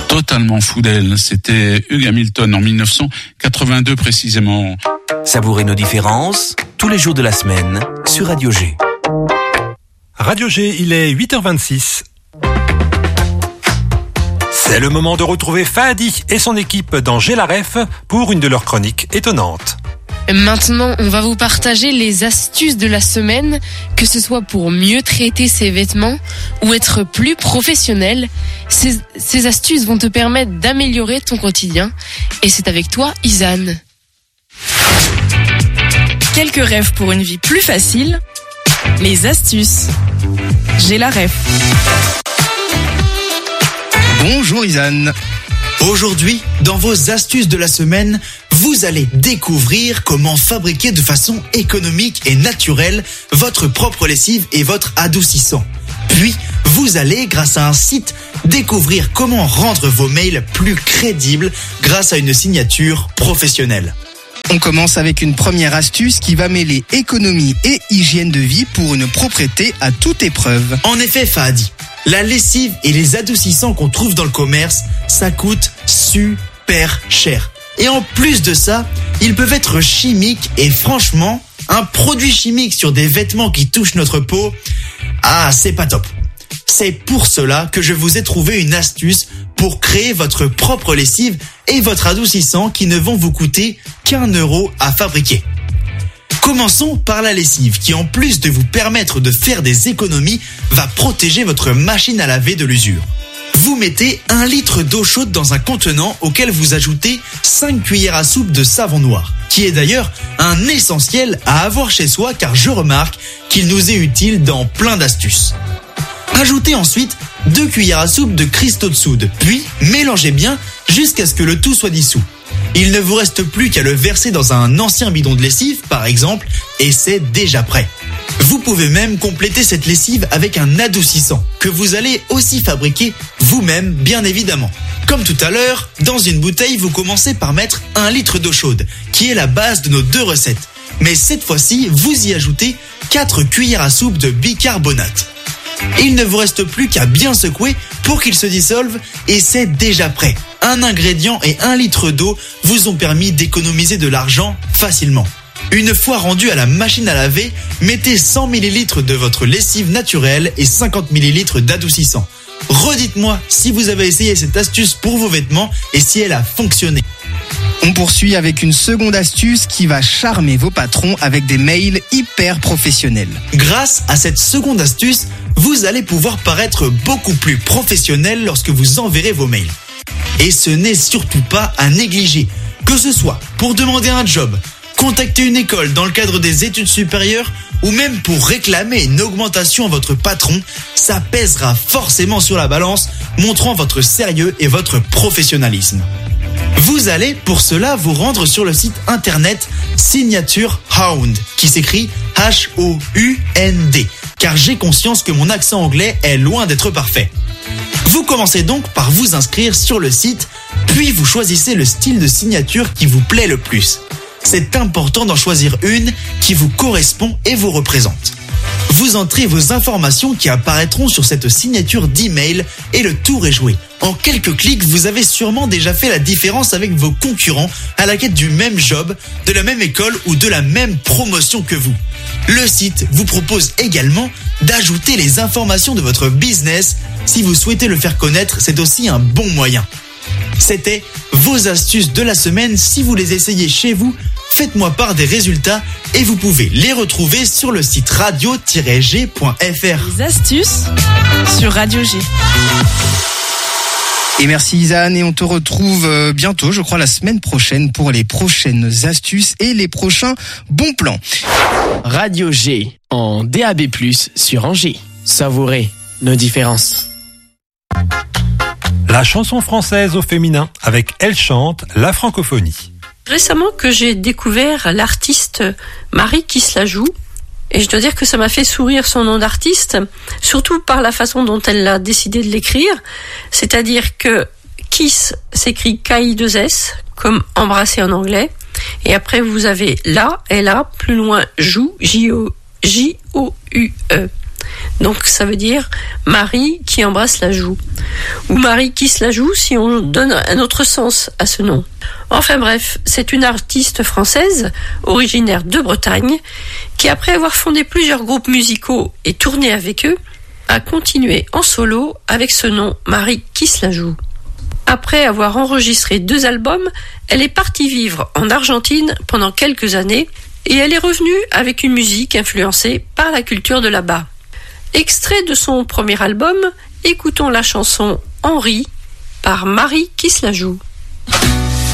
totalement fou d'elle. C'était Hugh Hamilton en 1982 précisément. Savourez nos différences tous les jours de la semaine sur Radio G. Radio G, il est 8h26. C'est le moment de retrouver Fahadi et son équipe dans G la Ref pour une de leurs chroniques étonnantes. Maintenant, on va vous partager les astuces de la semaine, que ce soit pour mieux traiter ses vêtements ou être plus professionnel. Ces astuces vont te permettre d'améliorer ton quotidien. Et c'est avec toi, Izan. Quelques rêves pour une vie plus facile. Les astuces. J'ai la ref. Bonjour Izan. Aujourd'hui, dans vos astuces de la semaine, vous allez découvrir comment fabriquer de façon économique et naturelle votre propre lessive et votre adoucissant. Puis, vous allez, grâce à un site, découvrir comment rendre vos mails plus crédibles grâce à une signature professionnelle. On commence avec une première astuce qui va mêler économie et hygiène de vie pour une propreté à toute épreuve. En effet, Fahadi, la lessive et les adoucissants qu'on trouve dans le commerce, ça coûte super cher. Et en plus de ça, ils peuvent être chimiques et franchement, un produit chimique sur des vêtements qui touchent notre peau, c'est pas top. C'est pour cela que je vous ai trouvé une astuce pour créer votre propre lessive et votre adoucissant qui ne vont vous coûter qu'1 € à fabriquer. Commençons par la lessive qui, en plus de vous permettre de faire des économies, va protéger votre machine à laver de l'usure. Vous mettez 1 litre d'eau chaude dans un contenant auquel vous ajoutez 5 cuillères à soupe de savon noir, qui est d'ailleurs un essentiel à avoir chez soi car je remarque qu'il nous est utile dans plein d'astuces. Ajoutez ensuite 2 cuillères à soupe de cristaux de soude, puis mélangez bien jusqu'à ce que le tout soit dissous. Il ne vous reste plus qu'à le verser dans un ancien bidon de lessive, par exemple, et c'est déjà prêt. Vous pouvez même compléter cette lessive avec un adoucissant, que vous allez aussi fabriquer vous-même, bien évidemment. Comme tout à l'heure, dans une bouteille, vous commencez par mettre 1 litre d'eau chaude, qui est la base de nos 2 recettes. Mais cette fois-ci, vous y ajoutez 4 cuillères à soupe de bicarbonate. Il ne vous reste plus qu'à bien secouer pour qu'il se dissolve et c'est déjà prêt. Un ingrédient et 1 litre d'eau vous ont permis d'économiser de l'argent facilement. Une fois rendu à la machine à laver, mettez 100 ml de votre lessive naturelle et 50 ml d'adoucissant. Redites-moi si vous avez essayé cette astuce pour vos vêtements et si elle a fonctionné. On poursuit avec une seconde astuce qui va charmer vos patrons avec des mails hyper professionnels. Grâce à cette seconde astuce, vous allez pouvoir paraître beaucoup plus professionnel lorsque vous enverrez vos mails. Et ce n'est surtout pas à négliger, que ce soit pour demander un job, contacter une école dans le cadre des études supérieures ou même pour réclamer une augmentation à votre patron, ça pèsera forcément sur la balance, montrant votre sérieux et votre professionnalisme. Vous allez pour cela vous rendre sur le site internet Signature Hound, qui s'écrit H-O-U-N-D, car j'ai conscience que mon accent anglais est loin d'être parfait. Vous commencez donc par vous inscrire sur le site, puis vous choisissez le style de signature qui vous plaît le plus. C'est important d'en choisir une qui vous correspond et vous représente. Vous entrez vos informations qui apparaîtront sur cette signature d'email et le tour est joué. En quelques clics, vous avez sûrement déjà fait la différence avec vos concurrents à la quête du même job, de la même école ou de la même promotion que vous. Le site vous propose également d'ajouter les informations de votre business. Si vous souhaitez le faire connaître, c'est aussi un bon moyen. C'était vos astuces de la semaine. Si vous les essayez chez vous, faites-moi part des résultats et vous pouvez les retrouver sur le site radio-g.fr. Les astuces sur Radio G. Et merci Izan, et on te retrouve bientôt, je crois la semaine prochaine, pour les prochaines astuces et les prochains bons plans. Radio G en DAB+, sur Angers. Savourez nos différences. La chanson française au féminin avec Elle chante la francophonie. Récemment que j'ai découvert l'artiste Marie Kislajou, et je dois dire que ça m'a fait sourire son nom d'artiste, surtout par la façon dont elle a décidé de l'écrire, c'est-à-dire que Kiss s'écrit K-I-2-S, comme embrasser en anglais, et après vous avez la, L-A, plus loin Jou, J-O-U-E. Donc ça veut dire Marie qui embrasse la joue. Ou Marie qui se la joue si on donne un autre sens à ce nom. Enfin bref, c'est une artiste française, originaire de Bretagne, qui après avoir fondé plusieurs groupes musicaux et tourné avec eux, a continué en solo avec ce nom Marie qui se la joue. Après avoir enregistré 2 albums, elle est partie vivre en Argentine pendant quelques années et elle est revenue avec une musique influencée par la culture de là-bas. Extrait de son premier album, écoutons la chanson Henri par Marie qui se la joue.